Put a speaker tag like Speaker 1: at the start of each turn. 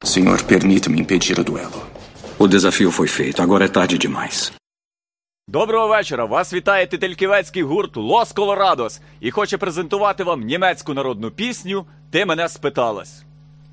Speaker 1: Senhor, permita-me impedir o duelo.
Speaker 2: O desafio foi feito, agora é tarde demais.
Speaker 3: Доброго вечора! Вас вітає тительківецький гурт Лос Колорадос і хоче презентувати вам німецьку народну пісню «Ти мене спиталась».